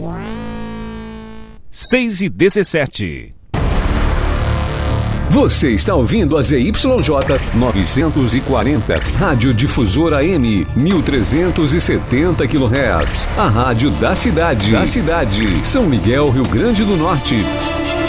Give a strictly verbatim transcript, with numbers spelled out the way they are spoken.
seis e dezessete. Você está ouvindo a Z Y J novecentos e quarenta, Rádio Difusora A M, mil trezentos e setenta quilohertz. A rádio da cidade. Da cidade. São Miguel, Rio Grande do Norte.